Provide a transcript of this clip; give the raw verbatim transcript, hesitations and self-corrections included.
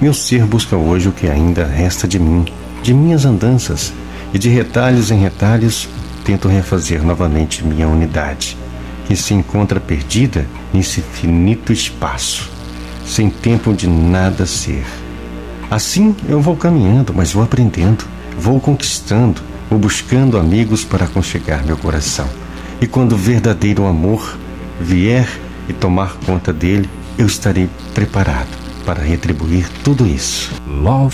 Meu ser busca hoje o que ainda resta de mim, de minhas andanças, e de retalhos em retalhos tento refazer novamente minha unidade, que se encontra perdida nesse finito espaço, sem tempo de nada ser. Assim eu vou caminhando, mas vou aprendendo, vou conquistando, vou buscando amigos para aconchegar meu coração. E quando o verdadeiro amor vier e tomar conta dele, eu estarei preparado para retribuir tudo isso. Love